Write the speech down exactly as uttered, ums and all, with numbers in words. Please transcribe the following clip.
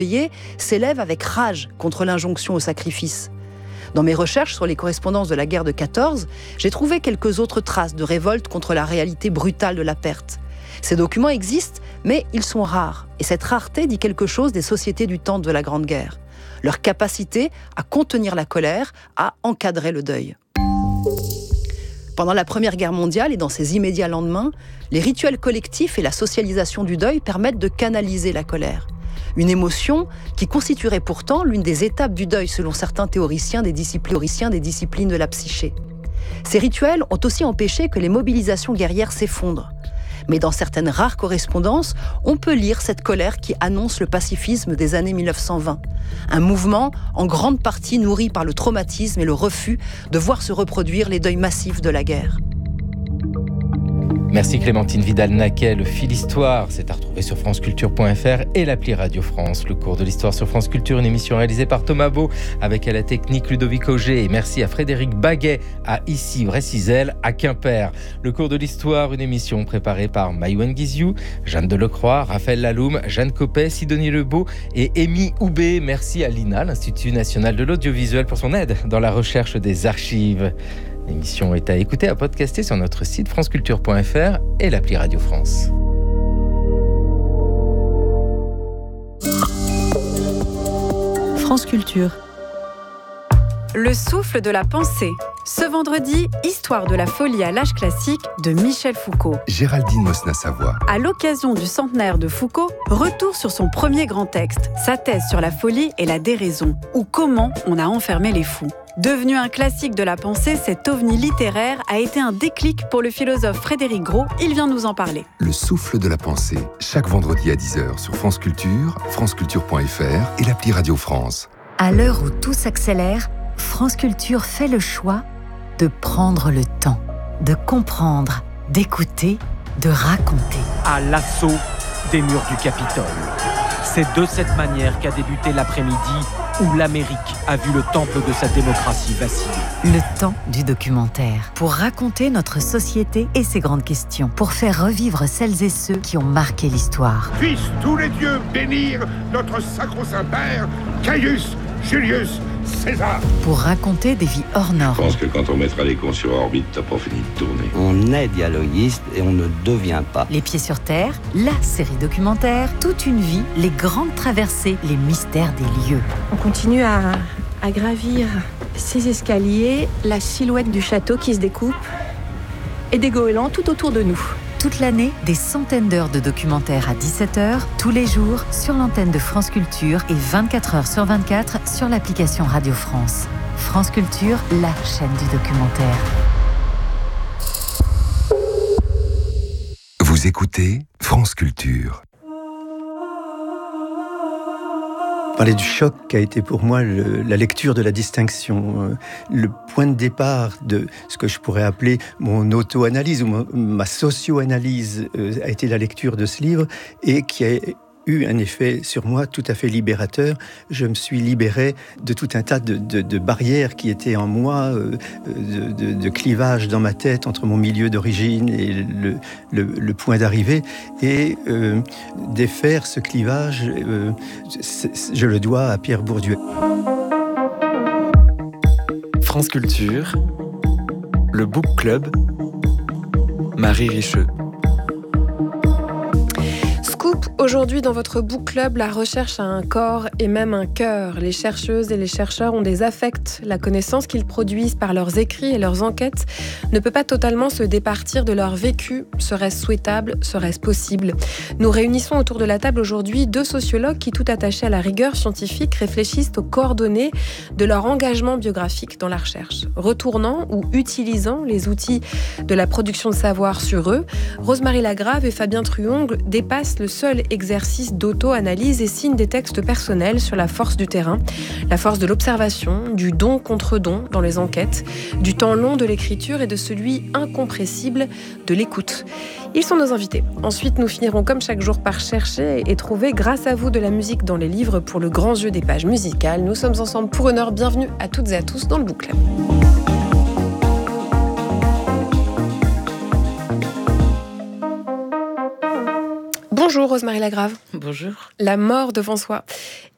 s'élève avec rage contre l'injonction au sacrifice. Dans mes recherches sur les correspondances de la guerre de quatorze, j'ai trouvé quelques autres traces de révolte contre la réalité brutale de la perte. Ces documents existent, mais ils sont rares. Et cette rareté dit quelque chose des sociétés du temps de la Grande Guerre. Leur capacité à contenir la colère, à encadrer le deuil. Pendant la Première Guerre mondiale et dans ses immédiats lendemains, les rituels collectifs et la socialisation du deuil permettent de canaliser la colère. Une émotion qui constituerait pourtant l'une des étapes du deuil selon certains théoriciens des disciplines, des disciplines de la psyché. Ces rituels ont aussi empêché que les mobilisations guerrières s'effondrent. Mais dans certaines rares correspondances, on peut lire cette colère qui annonce le pacifisme des années mille neuf cent vingt. Un mouvement en grande partie nourri par le traumatisme et le refus de voir se reproduire les deuils massifs de la guerre. Merci Clémentine Vidal-Naquet. Le fil Histoire, c'est à retrouver sur franceculture point f r et l'appli Radio France. Le cours de l'histoire sur France Culture, une émission réalisée par Thomas Beau avec à la technique Ludovic Auger. Et merci à Frédéric Baguet à Issy-Brécizel à Quimper. Le cours de l'histoire, une émission préparée par Maïwen Guiziou, Jeanne Delecroix, Raphaël Laloum, Jeanne Copet, Sidonie Lebeau et Amy Houbé. Merci à l'I N A, l'Institut National de l'Audiovisuel, pour son aide dans la recherche des archives. L'émission est à écouter, à podcaster sur notre site franceculture point f r et l'appli Radio France. France Culture. Le souffle de la pensée. Ce vendredi, Histoire de la folie à l'âge classique de Michel Foucault. Géraldine Mosna-Savoie. À l'occasion du centenaire de Foucault, retour sur son premier grand texte, sa thèse sur la folie et la déraison, ou comment on a enfermé les fous. Devenu un classique de la pensée, cet ovni littéraire a été un déclic pour le philosophe Frédéric Gros. Il vient nous en parler. Le souffle de la pensée, chaque vendredi à dix heures sur France Culture, franceculture point f r et l'appli Radio France. À l'heure où tout s'accélère, France Culture fait le choix de prendre le temps, de comprendre, d'écouter, de raconter. À l'assaut des murs du Capitole. C'est de cette manière qu'a débuté l'après-midi où l'Amérique a vu le temple de sa démocratie vaciller. Le temps du documentaire. Pour raconter notre société et ses grandes questions. Pour faire revivre celles et ceux qui ont marqué l'histoire. Puissent tous les dieux bénir notre sacro-saint père, Caius Julius César. Pour raconter des vies hors normes. Je pense que quand on mettra les cons sur orbite, t'as pas fini de tourner. On est dialoguiste et on ne devient pas. Les pieds sur terre, la série documentaire, toute une vie, les grandes traversées, les mystères des lieux. On continue à, à gravir ces escaliers, la silhouette du château qui se découpe et des goélands tout autour de nous. Toute l'année, des centaines d'heures de documentaires à dix-sept heures, tous les jours, sur l'antenne de France Culture et vingt-quatre heures sur vingt-quatre sur l'application Radio France. France Culture, la chaîne du documentaire. Vous écoutez France Culture. Parler du choc qui a été pour moi le, la lecture de la distinction, euh, le point de départ de ce que je pourrais appeler mon auto-analyse ou mon, ma socio-analyse euh, a été la lecture de ce livre et qui a eu un effet sur moi tout à fait libérateur. Je me suis libéré de tout un tas de, de, de barrières qui étaient en moi, euh, de, de, de clivages dans ma tête entre mon milieu d'origine et le, le, le point d'arrivée. Et euh, défaire ce clivage, euh, je le dois à Pierre Bourdieu. France Culture, le Book Club, Marie Richeux. Aujourd'hui, dans votre book club, la recherche a un corps et même un cœur. Les chercheuses et les chercheurs ont des affects. La connaissance qu'ils produisent par leurs écrits et leurs enquêtes ne peut pas totalement se départir de leur vécu. Serait-ce souhaitable? Serait-ce possible? Nous réunissons autour de la table aujourd'hui deux sociologues qui, tout attachés à la rigueur scientifique, réfléchissent aux coordonnées de leur engagement biographique dans la recherche. Retournant ou utilisant les outils de la production de savoir sur eux, Rosemarie Lagrave et Fabien Truongle dépassent le seul exercice d'auto-analyse et signent des textes personnels sur la force du terrain, la force de l'observation, du don contre don dans les enquêtes, du temps long de l'écriture et de celui incompressible de l'écoute. Ils sont nos invités. Ensuite, nous finirons comme chaque jour par chercher et trouver, grâce à vous, de la musique dans les livres pour le grand jeu des pages musicales. Nous sommes ensemble pour une heure. Bienvenue à toutes et à tous dans le Book Club. Bonjour Rosemarie Lagrave. Bonjour. La mort devant soi.